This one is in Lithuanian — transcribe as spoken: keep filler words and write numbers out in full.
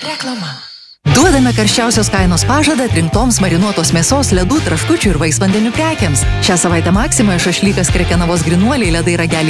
Reklama. Duodame karščiausios kainos pažadą atrinktoms marinuotos mėsos, ledų, traškučių ir vaisvandenių prekiams. Šią savaitę Maksimoje šašlykas Krekenavos grynuoliai, ledai, rageliai